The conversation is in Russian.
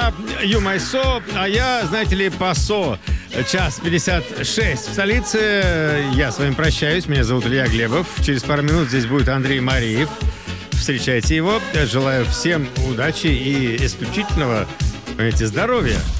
утра, Юмайсо, а я, знаете ли, Пасо. Час 56 в столице. Я с вами прощаюсь. Меня зовут Илья Глебов. Через пару минут здесь будет Андрей Мариев. Встречайте его. Желаю всем удачи и исключительного, понимаете, здоровья.